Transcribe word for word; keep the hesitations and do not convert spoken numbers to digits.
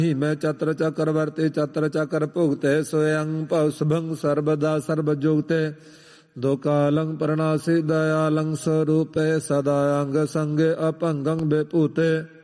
ਮੈਂ ਚਤਰ ਚੱਕਰ ਵਰਤੇ ਚਤਰ ਚੱਕਰ ਭੁਗਤੈ ਸੋਇੰ ਭਵ ਸੁਭੰ ਸਰਬਦਾ ਸਰਬ ਜੁਗਤੈ ਦੋ ਕਾਲੰ ਪ੍ਰਣਾਸੀ ਦਇਆਲੰ ਸਰੂਪੈ ਸਦਾ ਅੰਗ ਸੰਗੇ ਅਭੰਗੰ ਬੇਭੂਤੇ